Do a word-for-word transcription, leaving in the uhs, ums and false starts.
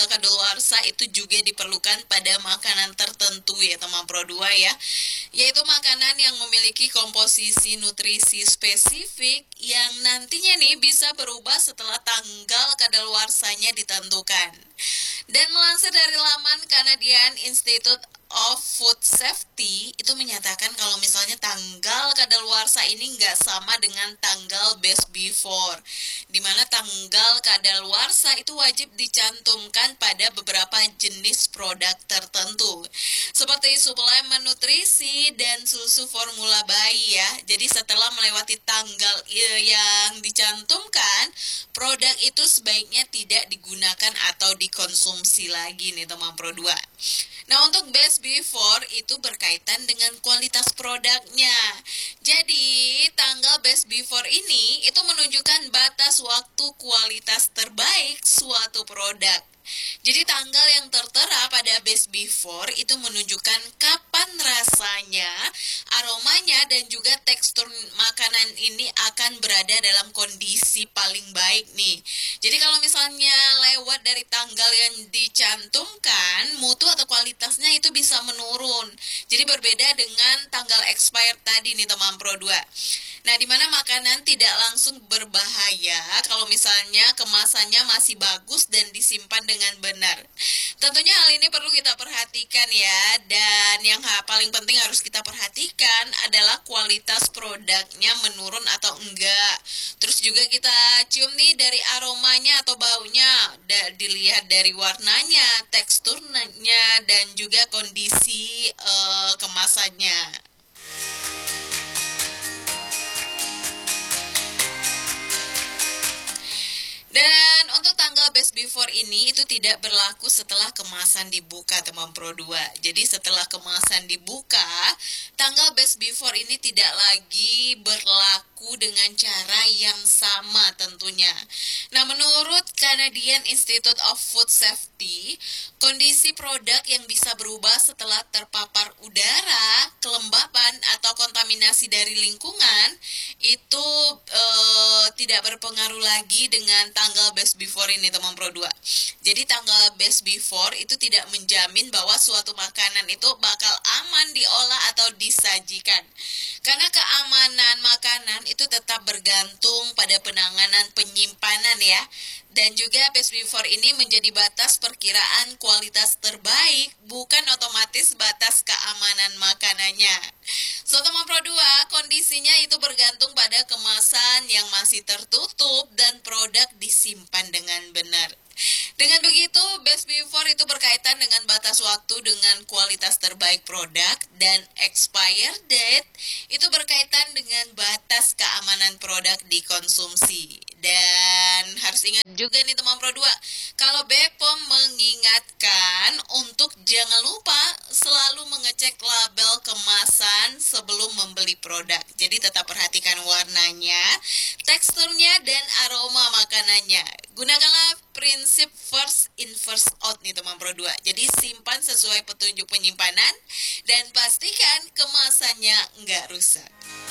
kadaluarsa itu juga diperlukan pada makanan tertentu ya teman Pro dua ya, yaitu makanan yang memiliki komposisi nutrisi spesifik yang nantinya nih bisa berubah setelah tanggal kadaluarsanya ditentukan. Dan melansir dari laman Canadian Institute of Food Safety itu menyatakan kalau misalnya tanggal kadaluarsa ini nggak sama dengan tanggal best before, dimana tanggal kadaluarsa itu wajib dicantumkan pada beberapa jenis produk tertentu seperti suplemen nutrisi dan susu formula bayi ya. Jadi setelah melewati tanggal yang dicantumkan, produk itu sebaiknya tidak digunakan atau dikonsumsi lagi nih teman Pro dua. Nah, untuk best before itu berkaitan dengan kualitas produknya. Jadi, tanggal best before ini itu menunjukkan batas waktu kualitas terbaik suatu produk. Jadi tanggal yang tertera pada best before itu menunjukkan kapan rasanya, aromanya, dan juga tekstur makanan ini akan berada dalam kondisi paling baik nih. Jadi kalau misalnya lewat dari tanggal yang dicantumkan, mutu atau kualitasnya itu bisa menurun. Jadi berbeda dengan tanggal expired tadi nih teman Pro dua. Nah, di mana makanan tidak langsung berbahaya kalau misalnya kemasannya masih bagus dan disimpan dengan benar. Tentunya hal ini perlu kita perhatikan ya, dan yang paling penting harus kita perhatikan adalah kualitas produknya menurun atau enggak. Terus juga kita cium nih dari aromanya atau baunya, da- dilihat dari warnanya, teksturnya, dan juga kondisi uh, kemasannya. Dan untuk tanggal best before ini itu tidak berlaku setelah kemasan dibuka teman Pro dua. Jadi setelah kemasan dibuka, tanggal best before ini tidak lagi berlaku dengan cara yang sama tentunya. Nah, menurut Canadian Institute of Food Safety, kondisi produk yang bisa berubah setelah terpapar udara, kelembapan, atau kontaminasi dari lingkungan itu eh, tidak berpengaruh lagi dengan tanggal best before ini teman Pro dua. Jadi tanggal best before itu tidak menjamin bahwa suatu makanan itu bakal aman diolah atau disajikan. Karena keamanan makanan itu tetap bergantung pada penanganan penyimpanan ya. Dan juga best before ini menjadi batas perkiraan kualitas terbaik, bukan otomatis batas keamanan makanannya. So teman Pro dua, kondisinya itu bergantung pada kemasan yang masih tertutup dan produk disimpan dengan benar. Dengan begitu, best before itu berkaitan dengan batas waktu dengan kualitas terbaik produk, dan expired date itu berkaitan dengan batas keamanan produk dikonsumsi. Dan harus ingat juga nih teman Pro dua, kalau B P O M mengingatkan untuk jangan lupa selalu mengecek label kemasan sebelum membeli produk. Jadi tetap perhatikan warnanya, teksturnya, dan aroma makanannya. Gunakanlah prinsip first in first out nih teman Pro dua. Jadi simpan sesuai petunjuk penyimpanan dan pastikan kemasannya nggak rusak.